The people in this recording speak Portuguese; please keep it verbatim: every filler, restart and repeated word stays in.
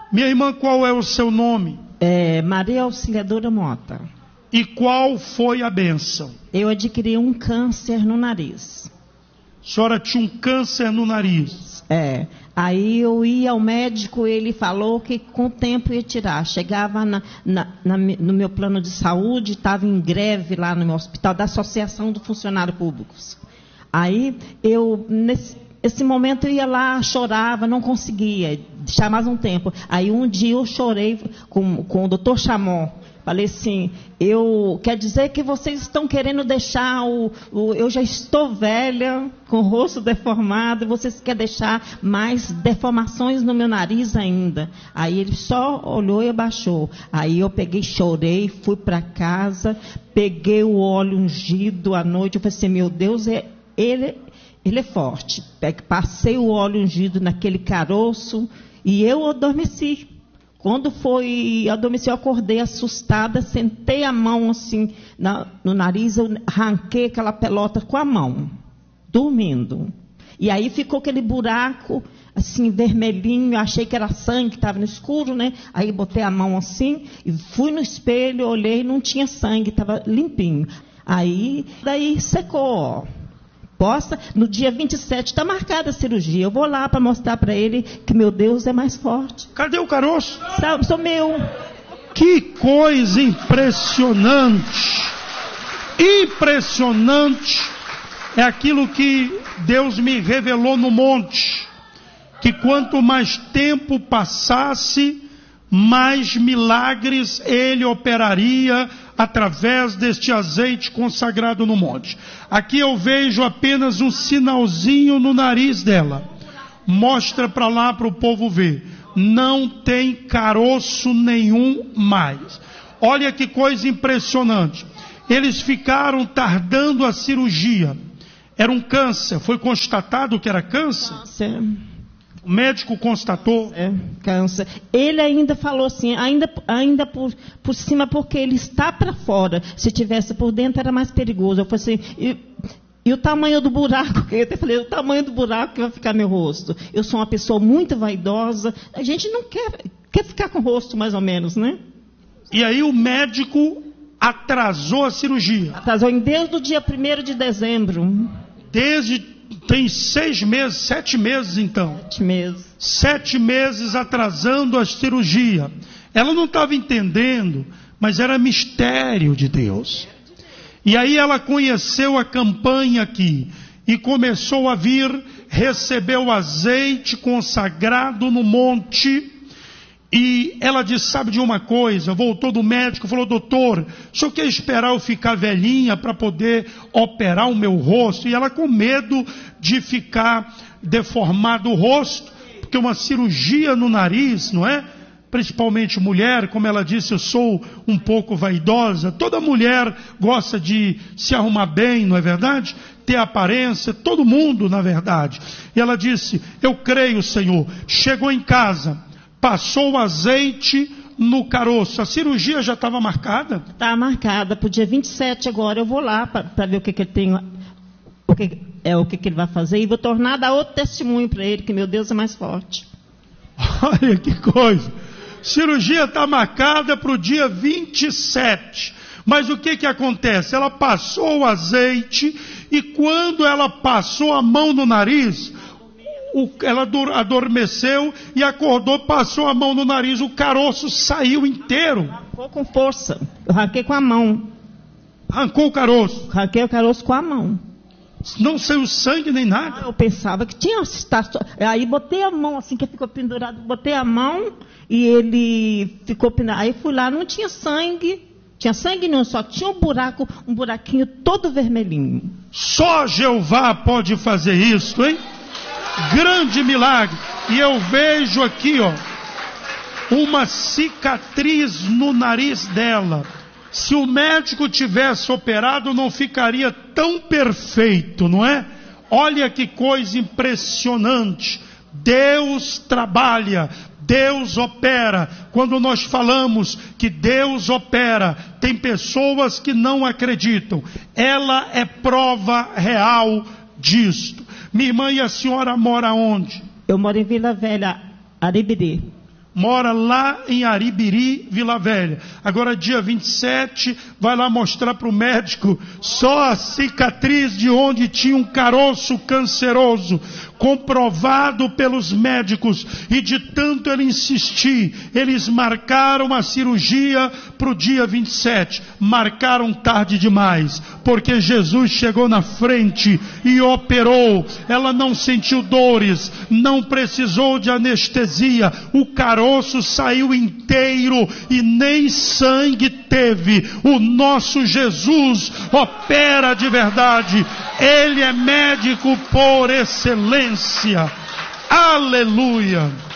Minha irmã, qual é o seu nome? É, Maria Auxiliadora Mota. E qual foi a bênção? Eu adquiri um câncer no nariz. A senhora tinha um câncer no nariz. É. Aí eu ia ao médico, ele falou que com o tempo ia tirar. Chegava na, na, na, no meu plano de saúde, estava em greve lá no meu hospital da Associação dos Funcionários Públicos. Aí eu, nesse esse momento, eu ia lá, chorava, não conseguia, deixar mais um tempo. Aí um dia eu chorei com, com o doutor Chamon. Falei assim, eu, quer dizer que vocês estão querendo deixar o, o... Eu já estou velha, com o rosto deformado, e vocês querem deixar mais deformações no meu nariz ainda. Aí ele só olhou e abaixou. Aí eu peguei, chorei, fui para casa, peguei o óleo ungido à noite. Eu falei assim, meu Deus, é, ele, ele é forte. Passei o óleo ungido naquele caroço e eu adormeci. Quando foi, eu adormeci, eu acordei assustada, sentei a mão assim na, no nariz, eu arranquei aquela pelota com a mão, dormindo. E aí ficou aquele buraco, assim, vermelhinho, eu achei que era sangue, que estava no escuro, né? Aí botei a mão assim, e fui no espelho, olhei, não tinha sangue, estava limpinho. Aí, daí secou, ó. Posta, no dia vinte e sete está marcada a cirurgia. Eu vou lá para mostrar para ele que meu Deus é mais forte. Cadê o caroço? Sou, sou meu. Que coisa impressionante. Impressionante é aquilo que Deus me revelou no monte. Que quanto mais tempo passasse, mais milagres Ele operaria através deste azeite consagrado no monte. Aqui eu vejo apenas um sinalzinho no nariz dela. Mostra para lá para o povo ver. Não tem caroço nenhum mais. Olha que coisa impressionante. Eles ficaram tardando a cirurgia. Era um câncer. Foi constatado que era câncer? Câncer. O médico constatou? É, câncer. Ele ainda falou assim, ainda, ainda por, por cima, porque ele está para fora. Se tivesse por dentro, era mais perigoso. Eu falei assim, e, e o tamanho do buraco? Eu até falei, o tamanho do buraco que vai ficar meu rosto. Eu sou uma pessoa muito vaidosa. A gente não quer, quer ficar com o rosto, mais ou menos, né? E aí o médico atrasou a cirurgia? Atrasou desde o dia primeiro de dezembro. Desde... Tem seis meses, sete meses então. Sete meses. Sete meses atrasando a cirurgia. Ela não estava entendendo, mas era mistério de Deus. E aí ela conheceu a campanha aqui e começou a vir, recebeu o azeite consagrado no monte. E ela disse, sabe de uma coisa? Voltou do médico, falou, doutor, o senhor quer esperar eu ficar velhinha para poder operar o meu rosto? E ela com medo de ficar deformado o rosto, porque uma cirurgia no nariz, não é? Principalmente mulher, como ela disse, eu sou um pouco vaidosa. Toda mulher gosta de se arrumar bem, não é verdade? Ter aparência, todo mundo, na verdade. E ela disse, eu creio, Senhor. Chegou em casa, passou o azeite no caroço. A cirurgia já estava marcada? Está marcada para o dia vinte e sete agora. Eu vou lá para ver o que, que ele tem, o que, é, o que, que ele vai fazer. E vou tornar, dar outro testemunho para ele, que meu Deus é mais forte. Olha que coisa. Cirurgia está marcada para o dia vinte e sete. Mas o que que acontece? Ela passou o azeite e quando ela passou a mão no nariz... O, ela adormeceu e acordou, passou a mão no nariz, o caroço saiu inteiro. Arrancou com força. Eu arranquei com a mão. Arrancou o caroço? Arranquei o caroço com a mão. Não saiu sangue nem nada? Ah, eu pensava que tinha... Aí botei a mão assim, que ficou pendurado. Botei a mão e ele ficou pendurado. Aí fui lá, não tinha sangue. Tinha sangue não, só tinha um buraco, um buraquinho todo vermelhinho. Só Jeová pode fazer isso, hein? Grande milagre. E eu vejo aqui, ó, uma cicatriz no nariz dela. Se o médico tivesse operado, não ficaria tão perfeito, não é? Olha que coisa impressionante. Deus trabalha, Deus opera. Quando nós falamos que Deus opera, tem pessoas que não acreditam. Ela é prova real disto. Minha irmã, e a senhora mora onde? Eu moro em Vila Velha, Aribiri. mora lá em Aribiri, Vila Velha. Agora dia vinte e sete, vai lá mostrar para o médico só a cicatriz de onde tinha um caroço canceroso, comprovado pelos médicos, e de tanto ele insistir, eles marcaram a cirurgia para o dia vinte e sete, marcaram tarde demais, porque Jesus chegou na frente e operou. Ela não sentiu dores, não precisou de anestesia, o caroço saiu inteiro e nem sangue teve. O nosso Jesus opera de verdade, Ele é médico por excelência. Aleluia!